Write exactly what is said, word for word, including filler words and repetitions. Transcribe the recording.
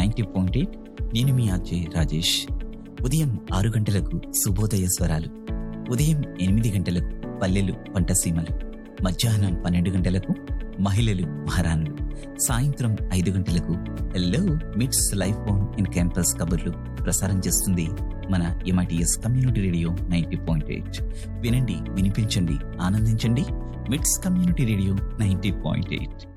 Ninety point eight. నేను మీ అజయ్ రాజేష్. ఉదయం ఆరు గంటలకు శుభోదయ స్వరాలు, ఉదయం ఎనిమిది గంటలకు పల్లెలు పంటసీమలు, మధ్యాహ్నం పన్నెండు గంటలకు మహిళలు మహారాణులు, సాయంత్రం ఐదు గంటలకు హలో మిట్స్ లైఫ్ బోన్ ఇన్ క్యాంపస్ కబుర్లు ప్రసారం చేస్తుంది మన MITS community radio ninety point eight. వినండి, వినిపించండి, ఆనందించండి. మిట్స్ community radio ninety point eight.